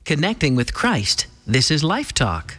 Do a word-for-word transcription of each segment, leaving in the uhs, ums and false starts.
Connecting with Christ. This is Life Talk.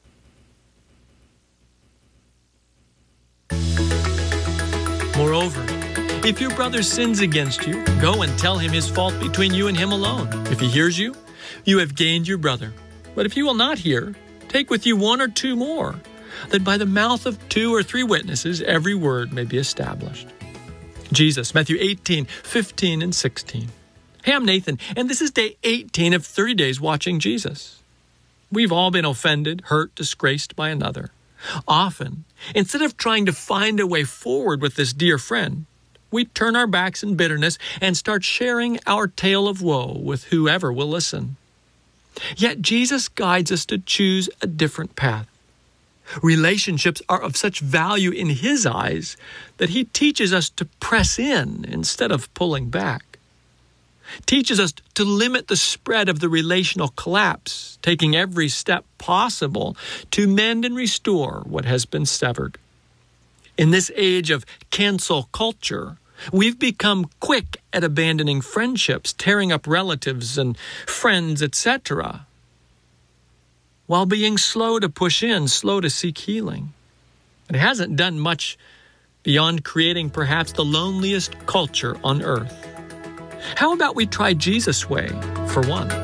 Moreover, if your brother sins against you, go and tell him his fault between you and him alone. If he hears you, you have gained your brother. But if he will not hear, take with you one or two more, that by the mouth of two or three witnesses every word may be established. Jesus, Matthew eighteen, fifteen, and sixteen. Hey, I'm Nathan, and this is day eighteen of thirty days watching Jesus. We've all been offended, hurt, disgraced by another. Often, instead of trying to find a way forward with this dear friend, we turn our backs in bitterness and start sharing our tale of woe with whoever will listen. Yet Jesus guides us to choose a different path. Relationships are of such value in His eyes that He teaches us to press in instead of pulling back. Teaches us to limit the spread of the relational collapse, taking every step possible to mend and restore what has been severed. In this age of cancel culture, we've become quick at abandoning friendships, tearing up relatives and friends, et cetera, while being slow to push in, slow to seek healing. It hasn't done much beyond creating perhaps the loneliest culture on earth. How about we try Jesus' way for once?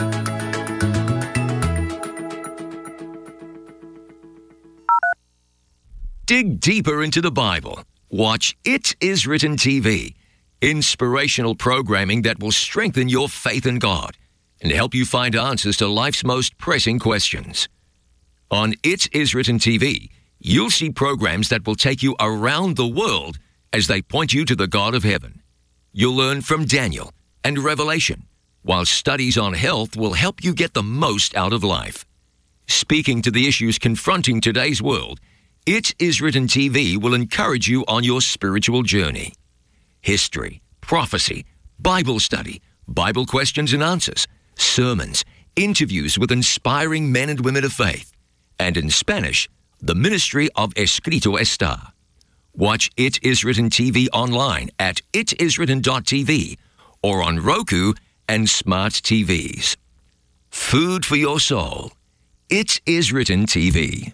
Dig deeper into the Bible. Watch It Is Written T V. Inspirational programming that will strengthen your faith in God and help you find answers to life's most pressing questions. On It Is Written T V, you'll see programs that will take you around the world as they point you to the God of heaven. You'll learn from Daniel and Revelation, while studies on health will help you get the most out of life. Speaking to the issues confronting today's world, It Is Written T V will encourage you on your spiritual journey. History, prophecy, Bible study, Bible questions and answers, sermons, interviews with inspiring men and women of faith, and in Spanish, the ministry of Escrito Está. Watch It Is Written T V online at it is written dot t v or on Roku and smart T Vs. Food for your soul. It Is Written T V.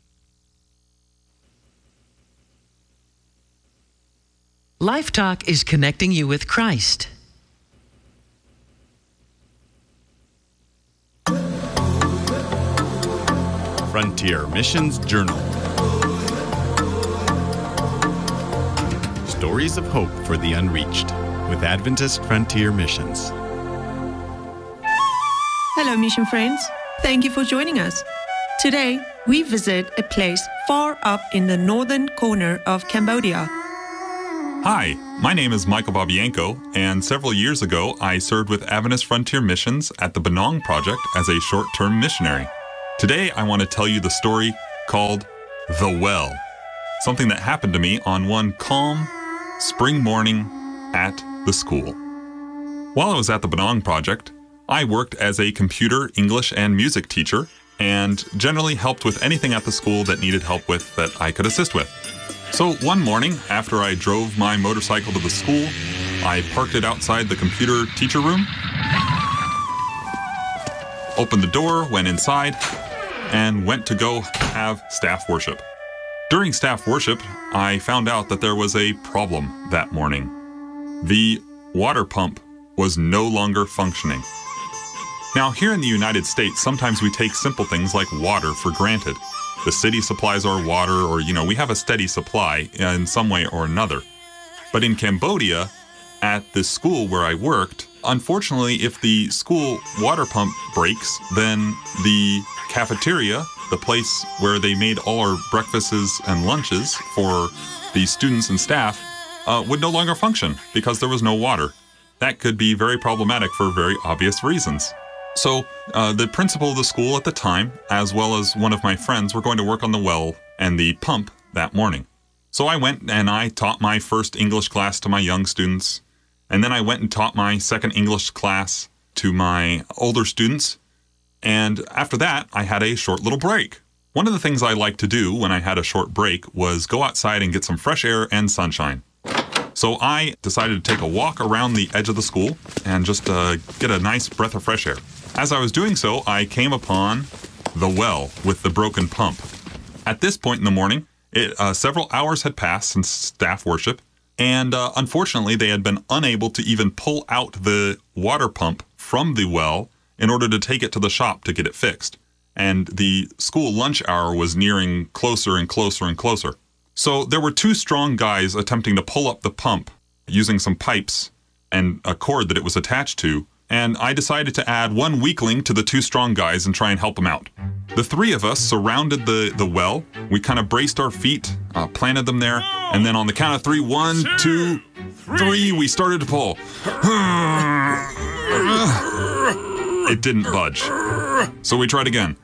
Life Talk is connecting you with Christ. Frontier Missions Journal. Stories of hope for the unreached with Adventist Frontier Missions. Hello, mission friends. Thank you for joining us. Today, we visit a place far up in the northern corner of Cambodia. Hi, my name is Michael Babianco, and several years ago, I served with Adventist Frontier Missions at the Benong Project as a short-term missionary. Today, I want to tell you the story called The Well, something that happened to me on one calm spring morning at the school. While I was at the Benong Project, I worked as a computer, English, and music teacher, and generally helped with anything at the school that needed help with that I could assist with. So one morning, after I drove my motorcycle to the school, I parked it outside the computer teacher room, opened the door, went inside, and went to go have staff worship. During staff worship, I found out that there was a problem that morning. The water pump was no longer functioning. Now, here in the United States, sometimes we take simple things like water for granted. The city supplies our water, or, you know, we have a steady supply in some way or another. But in Cambodia, at the school where I worked, unfortunately, if the school water pump breaks, then the cafeteria, the place where they made all our breakfasts and lunches for the students and staff, uh, would no longer function because there was no water. That could be very problematic for very obvious reasons. So uh, the principal of the school at the time, as well as one of my friends, were going to work on the well and the pump that morning. So I went and I taught my first English class to my young students. And then I went and taught my second English class to my older students. And after that, I had a short little break. One of the things I liked to do when I had a short break was go outside and get some fresh air and sunshine. So I decided to take a walk around the edge of the school and just uh, get a nice breath of fresh air. As I was doing so, I came upon the well with the broken pump. At this point in the morning, it, uh, several hours had passed since staff worship, and uh, unfortunately, they had been unable to even pull out the water pump from the well in order to take it to the shop to get it fixed. And the school lunch hour was nearing closer and closer and closer. So there were two strong guys attempting to pull up the pump using some pipes and a cord that it was attached to, and I decided to add one weakling to the two strong guys and try and help them out. The three of us surrounded the, the well. We kind of braced our feet, uh, planted them there, and then on the count of three, one, two, three, we started to pull. It didn't budge. So we tried again.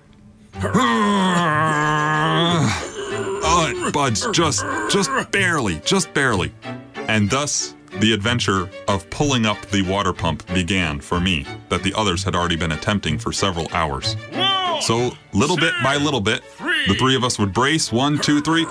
Oh, it budged just, just barely, just barely. And thus, the adventure of pulling up the water pump began for me, that the others had already been attempting for several hours. So, little bit by little bit, the three of us would brace, one, two, three,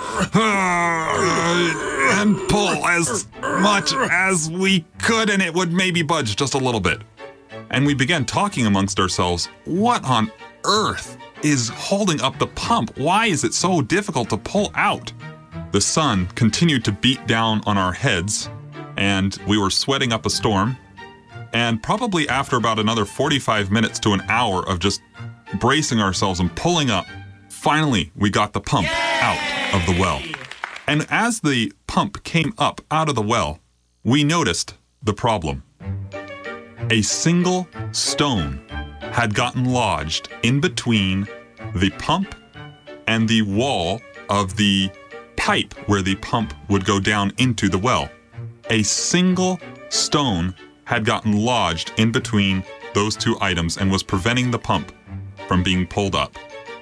and pull as much as we could, and it would maybe budge just a little bit. And we began talking amongst ourselves, what on earth is holding up the pump? Why is it so difficult to pull out? The sun continued to beat down on our heads, and we were sweating up a storm. And probably after about another forty-five minutes to an hour of just bracing ourselves and pulling up, finally we got the pump out of the well. And as the pump came up out of the well, we noticed the problem. A single stone had gotten lodged in between the pump and the wall of the pipe where the pump would go down into the well. A single stone had gotten lodged in between those two items and was preventing the pump from being pulled up.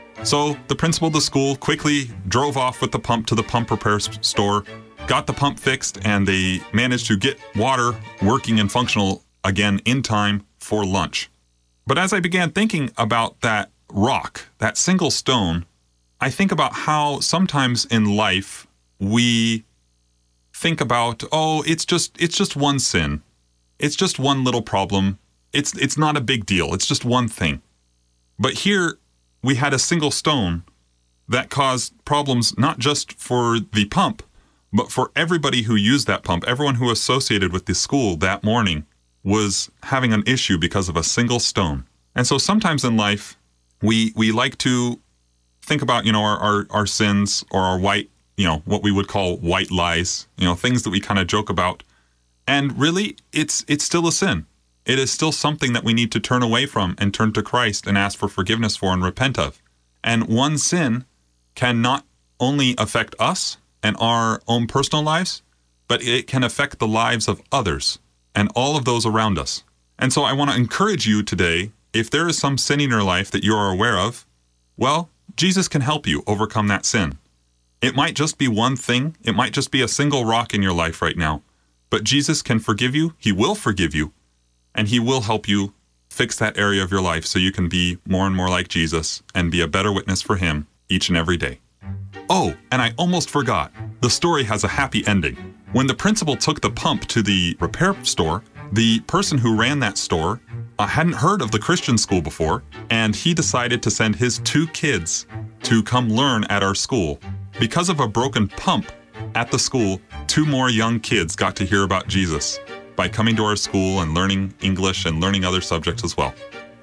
So the principal of the school quickly drove off with the pump to the pump repair store, got the pump fixed, and they managed to get water working and functional again in time for lunch. But as I began thinking about that rock, that single stone, I think about how sometimes in life we think about, oh, it's just it's just one sin. It's just one little problem. It's it's not a big deal. It's just one thing. But here we had a single stone that caused problems not just for the pump, but for everybody who used that pump. Everyone who associated with the school that morning was having an issue because of a single stone. And so sometimes in life, we we like to think about, you know, our, our, our sins or our white, you know, what we would call white lies, you know, things that we kind of joke about. And really, it's it's still a sin. It is still something that we need to turn away from and turn to Christ and ask for forgiveness for and repent of. And one sin can not only affect us and our own personal lives, but it can affect the lives of others and all of those around us. And so I want to encourage you today, if there is some sin in your life that you are aware of, well, Jesus can help you overcome that sin. It might just be one thing. It might just be a single rock in your life right now. But Jesus can forgive you. He will forgive you. And he will help you fix that area of your life so you can be more and more like Jesus and be a better witness for him each and every day. Oh, and I almost forgot. The story has a happy ending. When the principal took the pump to the repair store, the person who ran that store uh, hadn't heard of the Christian school before, and he decided to send his two kids to come learn at our school. Because of a broken pump at the school, two more young kids got to hear about Jesus by coming to our school and learning English and learning other subjects as well.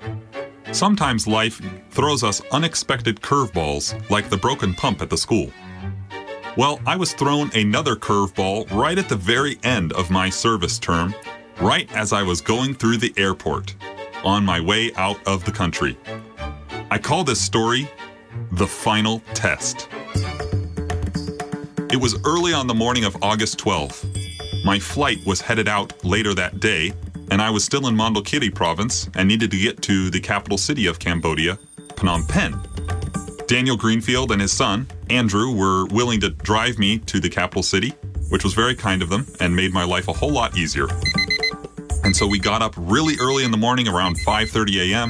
Sometimes life throws us unexpected curveballs like the broken pump at the school. Well, I was thrown another curveball right at the very end of my service term, right as I was going through the airport on my way out of the country. I call this story The Final Test. It was early on the morning of August twelfth. My flight was headed out later that day, and I was still in Mondulkiri province and needed to get to the capital city of Cambodia, Phnom Penh. Daniel Greenfield and his son, Andrew, were willing to drive me to the capital city, which was very kind of them and made my life a whole lot easier. And so we got up really early in the morning, around five thirty a.m.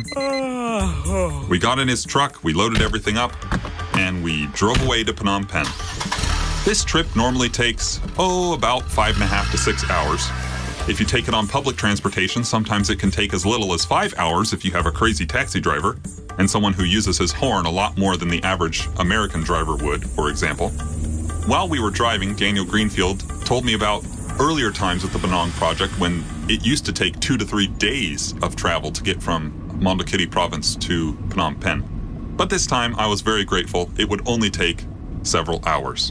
We got in his truck, we loaded everything up, and we drove away to Phnom Penh. This trip normally takes, oh, about five and a half to six hours. If you take it on public transportation, sometimes it can take as little as five hours if you have a crazy taxi driver and someone who uses his horn a lot more than the average American driver would, for example. While we were driving, Daniel Greenfield told me about earlier times at the Benong Project when it used to take two to three days of travel to get from Mondulkiri province to Phnom Penh. But this time, I was very grateful it would only take several hours.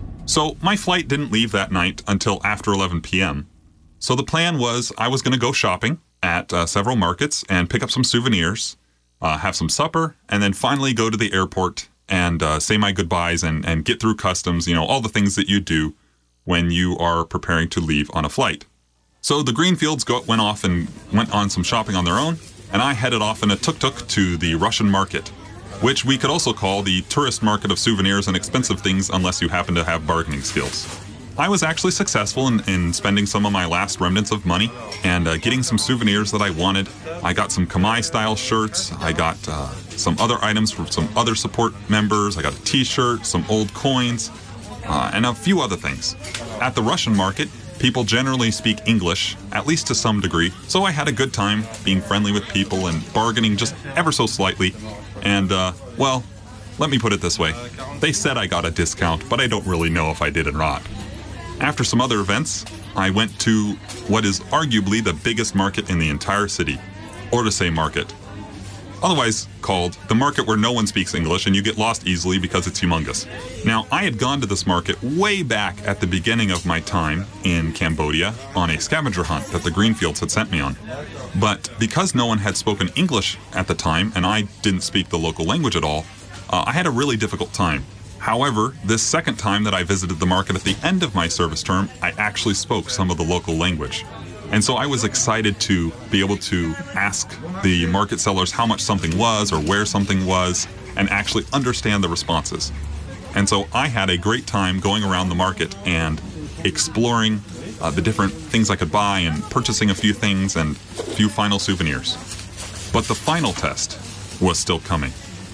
So my flight didn't leave that night until after eleven p.m. So the plan was I was going to go shopping at uh, several markets and pick up some souvenirs, uh, have some supper, and then finally go to the airport and uh, say my goodbyes and, and get through customs, you know, all the things that you do when you are preparing to leave on a flight. So the Greenfields go, went off and went on some shopping on their own, and I headed off in a tuk-tuk to the Russian market, which we could also call the tourist market of souvenirs and expensive things unless you happen to have bargaining skills. I was actually successful in, in spending some of my last remnants of money and uh, getting some souvenirs that I wanted. I got some Khmer-style shirts, I got uh, some other items from some other support members, I got a t-shirt, some old coins, uh, and a few other things. At the Russian market, people generally speak English, at least to some degree, so I had a good time being friendly with people and bargaining just ever so slightly. And, uh, well, let me put it this way. They said I got a discount, but I don't really know if I did or not. After some other events, I went to what is arguably the biggest market in the entire city, Ortisei Market, otherwise called the market where no one speaks English and you get lost easily because it's humongous. Now, I had gone to this market way back at the beginning of my time in Cambodia on a scavenger hunt that the Greenfields had sent me on. But because no one had spoken English at the time and I didn't speak the local language at all, uh, I had a really difficult time. However, this second time that I visited the market at the end of my service term, I actually spoke some of the local language. And so I was excited to be able to ask the market sellers how much something was or where something was and actually understand the responses. And so I had a great time going around the market and exploring uh, the different things I could buy and purchasing a few things and a few final souvenirs. But the final test was still coming.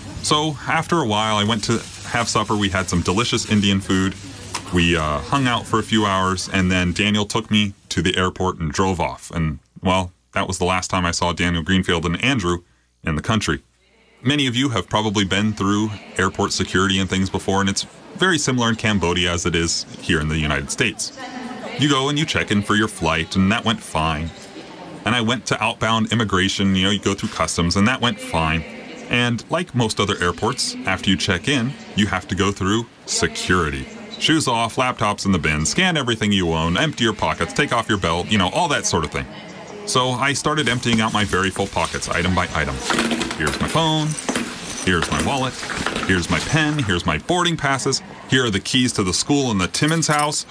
So after a while, I went to have supper. We had some delicious Indian food. We uh, hung out for a few hours, and then Daniel took me to the airport and drove off. And, well, that was the last time I saw Daniel Greenfield and Andrew in the country. Many of you have probably been through airport security and things before, and it's very similar in Cambodia as it is here in the United States. You go and you check in for your flight, and that went fine. And I went to outbound immigration, you know, you go through customs, and that went fine. And like most other airports, after you check in, you have to go through security. Shoes off, laptops in the bin, scan everything you own, empty your pockets, take off your belt, you know, all that sort of thing. So I started emptying out my very full pockets, item by item. Here's my phone, here's my wallet, here's my pen, here's my boarding passes, here are the keys to the school and the Timmins house.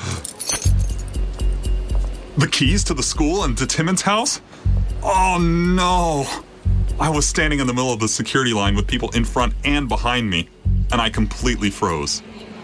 The keys to the school and to Timmins house? Oh no! I was standing in the middle of the security line with people in front and behind me, and I completely froze.